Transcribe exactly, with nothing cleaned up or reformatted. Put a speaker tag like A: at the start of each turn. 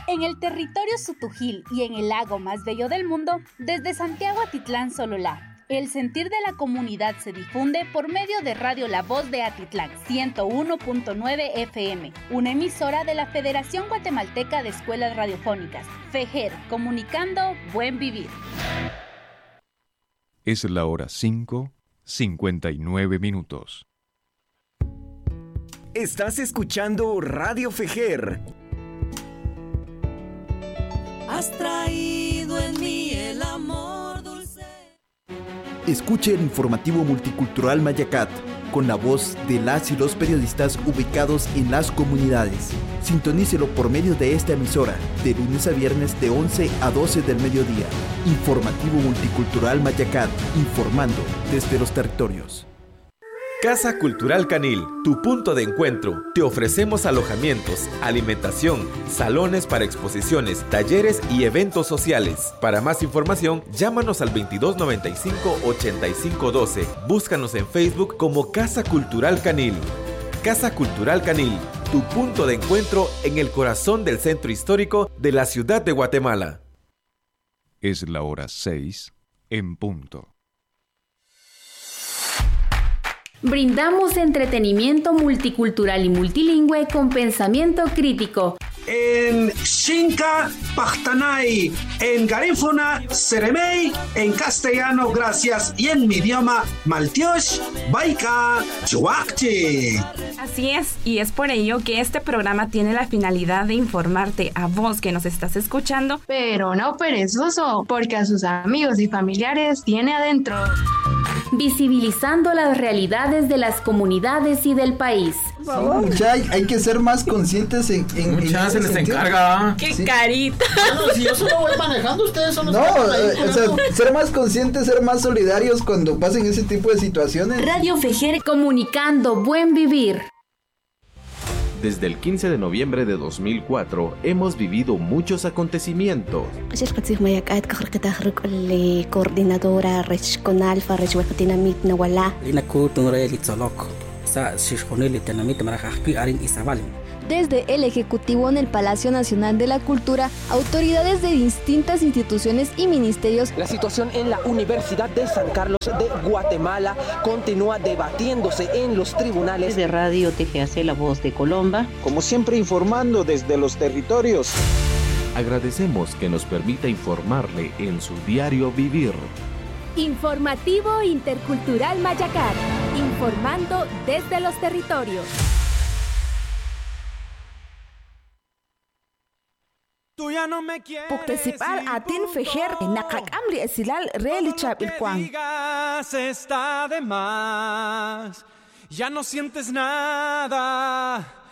A: En el territorio Sutujil y en el lago más bello del mundo, desde Santiago Atitlán Sololá, el sentir de la comunidad se difunde por medio de Radio La Voz de Atitlán, ciento uno punto nueve F M, una emisora de la Federación Guatemalteca de Escuelas Radiofónicas, FEGER, comunicando buen vivir.
B: Es la hora cinco, cincuenta y nueve minutos.
C: Estás escuchando Radio FEGER.
D: Has traído en mí el amor dulce.
C: Escuche el informativo multicultural Mayacat, con la voz de las y los periodistas ubicados en las comunidades. Sintonícelo por medio de esta emisora, de lunes a viernes de once a doce del mediodía. Informativo multicultural Mayacat, informando desde los territorios.
E: Casa Cultural Canil, tu punto de encuentro. Te ofrecemos alojamientos, alimentación, salones para exposiciones, talleres y eventos sociales. Para más información, llámanos al veintidós noventa y cinco, ochenta y cinco doce. Búscanos en Facebook como Casa Cultural Canil. Casa Cultural Canil, tu punto de encuentro en el corazón del centro histórico de la ciudad de Guatemala.
B: Es la hora seis en punto.
F: Brindamos entretenimiento multicultural y multilingüe con pensamiento crítico.
G: En Xinca, Pachtanay, en Garífuna, Seremey, en castellano, gracias, y en mi idioma, Maltiosh, Baika, Chuakchi.
H: Así es, y es por ello que este programa tiene la finalidad de informarte a vos que nos estás escuchando,
I: pero no perezoso, porque a sus amigos y familiares tiene adentro.
F: Visibilizando las realidades de las comunidades y del país.
J: Sí, mucha, hay, hay que ser más conscientes en, en,
K: mucha,
J: en
K: se les sentido. Encarga.
H: ¡Qué
J: sí.
H: carita!
L: Bueno, si yo solo voy manejando, ustedes son los
J: no,
L: que van ahí
J: eh, o sea, ser más conscientes, ser más solidarios cuando pasen ese tipo de situaciones.
F: Radio FEGER, comunicando buen vivir.
M: Desde el quince de noviembre de dos mil cuatro hemos vivido muchos acontecimientos.
N: Coordinadora Conalfa Desde el Ejecutivo en el Palacio Nacional de la Cultura, autoridades de distintas instituciones y ministerios.
O: La situación en la Universidad de San Carlos de Guatemala continúa debatiéndose en los tribunales.
P: De Radio T G A C, La Voz de Colomba.
Q: Como siempre, informando desde los territorios.
M: Agradecemos que nos permita informarle en su diario vivir.
R: Informativo Intercultural Mayacat, informando desde los territorios.
S: Tú ya no me quieres.
T: Puktesipal atin fejer nakak amri esilal relichap ilkwang.
S: Está de más. Ya no sientes nada.